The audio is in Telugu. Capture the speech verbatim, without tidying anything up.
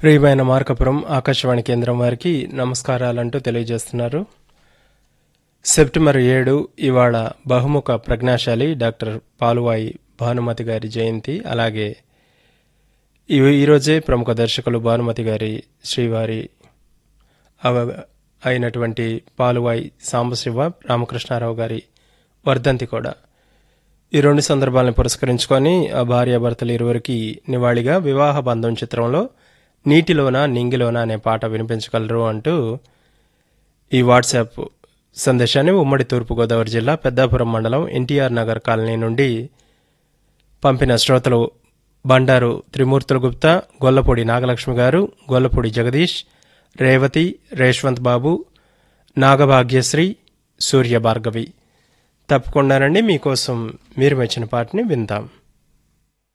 ప్రియమైన మార్కపురం ఆకాశవాణి కేంద్రం వారికి నమస్కారాలంటూ తెలియజేస్తున్నారు. సెప్టెంబర్ ఏడు ఇవాళ బహుముఖ ప్రజ్ఞాశాలి డాక్టర్ పాలువాయి భానుమతి గారి జయంతి. అలాగే ఈరోజే ప్రముఖ దర్శకులు భానుమతి గారి శ్రీవారి అయినటువంటి పాలువాయి సాంబశివ రామకృష్ణారావు గారి వర్ధంతి కూడా. ఈ రెండు సందర్భాలను పురస్కరించుకొని ఆ భార్యాభర్తలు ఇరువురికి నివాళిగా వివాహ బంధం చిత్రంలో నీటిలోన నింగిలోన అనే పాట వినిపించగలరు అంటూ ఈ వాట్సాప్ సందేశాన్ని ఉమ్మడి తూర్పుగోదావరి జిల్లా పెద్దాపురం మండలం ఎన్టీఆర్ నగర్ కాలనీ నుండి పంపిన శ్రోతలు బండారు త్రిమూర్తుల గుప్తా, గొల్లపూడి నాగలక్ష్మి గారు, గొల్లపూడి జగదీష్, రేవతి, రేష్వంత్ బాబు, నాగభాగ్యశ్రీ, సూర్య భార్గవి. తప్పకుండానండి మీకోసం మీరు మెచ్చిన పాటని విందాం.